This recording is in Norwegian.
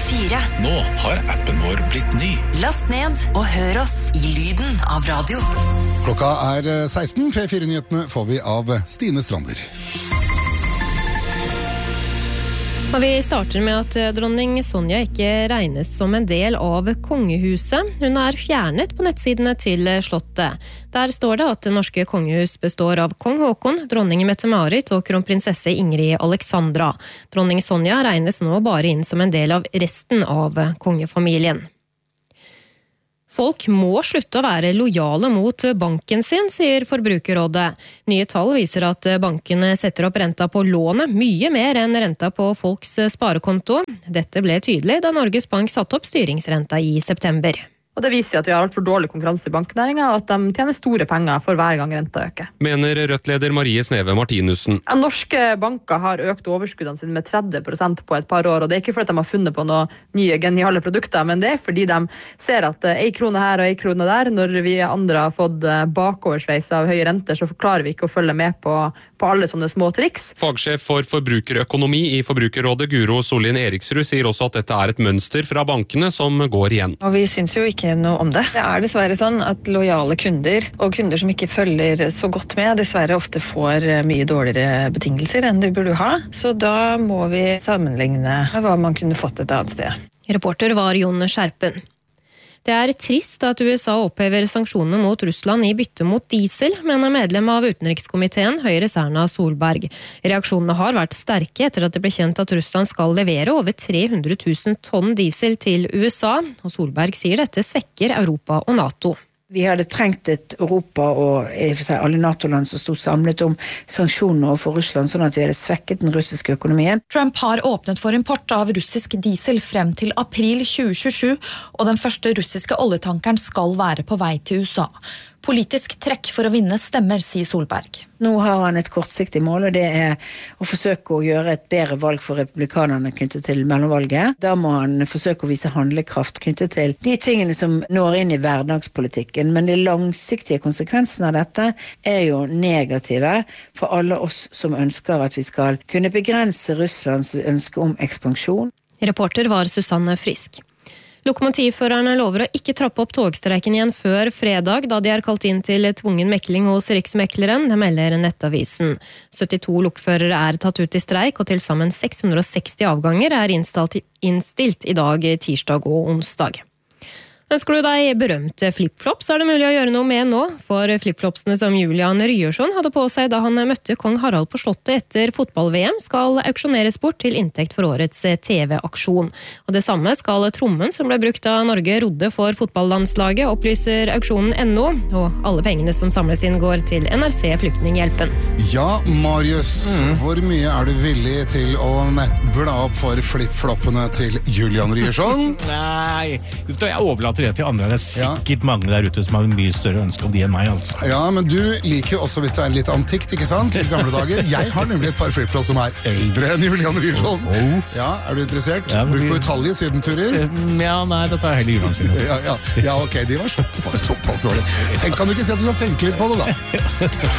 Radio 4. Nå har appen vår blitt ny. Last ned og hør oss i lyden av radio. Klokka 16. P4-nyhetene får vi av Stine Strander. Og vi starter med at dronning Sonja ikke regnes som en del av kongehuset. Hun fjernet på nettsidene til slottet. Der står det at det norske kongehus består av kong Håkon, dronning Mette-Marit og kronprinsesse Ingrid Alexandra. Dronning Sonja regnes nå bare inn som en del av resten av kongefamilien. Folk må slutte å være lojale mot banken sin, sier Forbrukerrådet. Nye tall viser at bankene setter opp renta på lånet mye mer enn renta på folks sparekonto. Dette ble tydelig da Norges Bank satte opp styringsrenta i september. Og det viser at vi har alt for dårlig konkurranse i banknæringen, og at de tjener store penger for hver gang renta øker. Mener Rødt-leder Marie Sneve Martinussen. Norske banker har økt overskuddene sine med 30% på et par år, og det ikke fordi de har funnet på noen nye geniale produkter, men det fordi de ser at en krone her og en krone der, når vi andre har fått bakoversveis av høye renter, så klarer vi ikke å følge med på alle sånne små triks. Fagsjef for forbrukerøkonomi i Forbrukerrådet Guro Sollien Eriksrud sier også at dette et mønster fra bankene som går igjen. Og vi synes jo ikke noe om det. Det dessverre sånn at lojale kunder og kunder som ikke følger så godt med, dessverre ofte får mye dårligere betingelser enn de burde ha. Så da må vi sammenligne hva man kunne fått et annet sted. Reporter var Jon Skjerpen. Det trist at USA opphever sanksjonene mot Russland i bytte mot diesel, mener medlem av utenrikskomiteen Høyres Erna Solberg. Reaksjonene har vært sterke etter at det ble kjent at Russland skal levere over 300 000 tonn diesel til USA, og Solberg sier dette svekker Europa og NATO. Vi hadde trengt et Europa og alle NATO-land som stod samlet om sanksjoner overfor Russland, sånn at vi hadde svekket den russiske økonomien. Trump har åpnet for import av russisk diesel frem til april 2027, og den første russiske oljetankeren skal være på vei til USA. Politisk trekk for å vinne stemmer, sier Solberg. Nå har han et kortsiktig mål, og det å forsøke å gjøre et bedre valg for republikanerne knyttet til mellomvalget. Da må han forsøke å vise handlekraft knyttet til de tingene som når inn i hverdagspolitikken. Men de langsiktige konsekvensene av dette jo negative for alle oss som ønsker at vi skal kunne begrense Russlands ønske om ekspansjon. Reporter var Susanne Frisk. Lokomotivførerne lover å ikke trappe opp togstreiken igjen før fredag, da de kalt inn til tvungen mekling hos Riksmekleren, det melder Nettavisen. 72 lokførere tatt ut i streik, og til sammen 660 avganger innstilt i dag, tirsdag og onsdag. Ønsker du deg berømt flipflops, det mulig å gjøre noe med nå, for flipflopsene som Julian Ryerson hadde på seg da han møtte kong Harald på slottet etter fotball-VM, skal auksjoneres bort til inntekt for årets TV-aksjon. Og det samme skal trommen som ble brukt da Norge rodde for fotballandslaget, opplyser auksjonen.no, og alle pengene som samles inn går til NRC Flyktninghjelpen. Ja, Marius, hvor mye du villig til å bla opp for flipfloppene til Julian Ryerson? Nei, jeg overlater det til andre. Det sikkert mange der ute som har mye større ønske om de enn meg, altså. Ja, men du liker jo også hvis det litt antikt, ikke sant? Litt gamle dager. Jeg har nemlig et par flipflops som eldre enn Julian Ryerson. Ja, du interessert? Brukt på utallige sydenturer? Ja, nei, dette heller Julian siden. Ja, ok, de var såpass dårlig. Kan du ikke si at du skal tenke litt på det da?